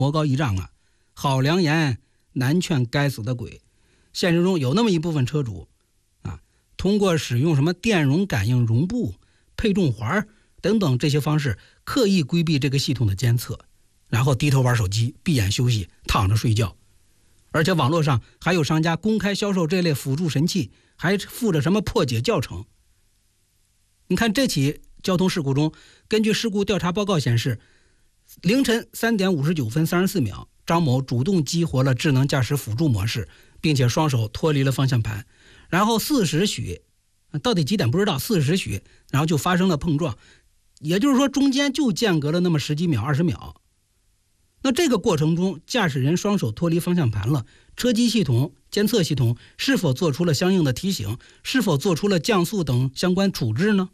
魔高一丈啊，好良言难劝该死的鬼。现实中有那么一部分车主啊，通过使用什么电容感应绒布、配重环等等这些方式，刻意规避这个系统的监测，然后低头玩手机，闭眼休息，躺着睡觉。而且网络上还有商家公开销售这类辅助神器，还附着什么破解教程。你看这起交通事故中，根据事故调查报告显示，凌晨3点59分34秒，张某主动激活了智能驾驶辅助模式，并且双手脱离了方向盘，然后40许，到底几点不知道，40许，然后就发生了碰撞，也就是说中间就间隔了那么10几秒、20秒。那这个过程中，驾驶人双手脱离方向盘了，车机系统、监测系统是否做出了相应的提醒，是否做出了降速等相关处置呢？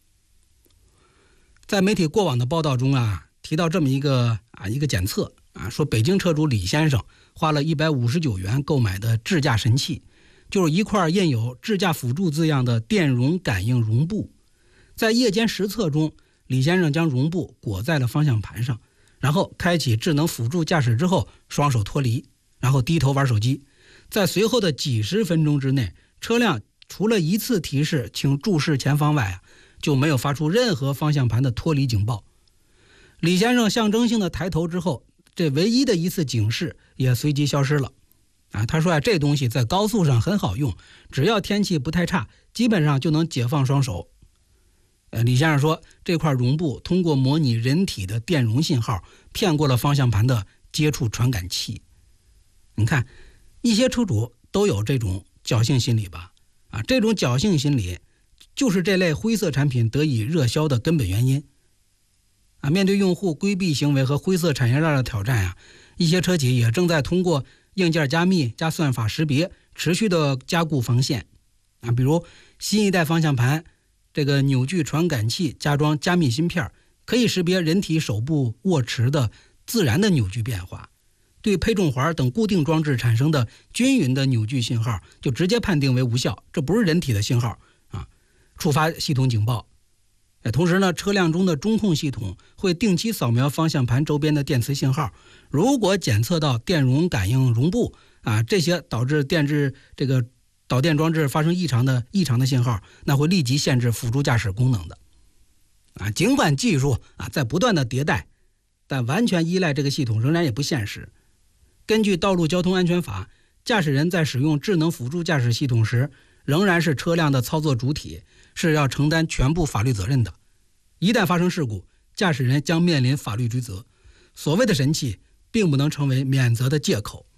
在媒体过往的报道中啊，提到这么一个检测啊，说北京车主李先生花了159元购买的智驾神器，就是一块印有智驾辅助字样的电容感应绒布。在夜间实测中，李先生将绒布裹在了方向盘上，然后开启智能辅助驾驶之后，双手脱离，然后低头玩手机。在随后的几十分钟之内，车辆除了一次提示请注视前方外就没有发出任何方向盘的脱离警报。李先生象征性的抬头之后，这唯一的一次警示也随即消失了。他说这东西在高速上很好用，只要天气不太差，基本上就能解放双手。李先生说，这块绒布通过模拟人体的电容信号，骗过了方向盘的接触传感器。你看，一些车主都有这种侥幸心理吧？这种侥幸心理就是这类灰色产品得以热销的根本原因。面对用户规避行为和灰色产业链的挑战一些车企也正在通过硬件加密加算法识别，持续的加固防线。比如新一代方向盘这个扭矩传感器加装加密芯片，可以识别人体手部握持的自然的扭矩变化，对配重环等固定装置产生的均匀的扭矩信号就直接判定为无效，这不是人体的信号触发系统警报。同时呢，车辆中的中控系统会定期扫描方向盘周边的电磁信号，如果检测到电容感应绒布这些导致这个导电装置发生异常的信号，那会立即限制辅助驾驶功能的。尽管技术在不断的迭代，但完全依赖这个系统仍然也不现实。根据道路交通安全法，驾驶人在使用智能辅助驾驶系统时，仍然是车辆的操作主体，是要承担全部法律责任的。一旦发生事故，驾驶人将面临法律追责。所谓的神器并不能成为免责的借口。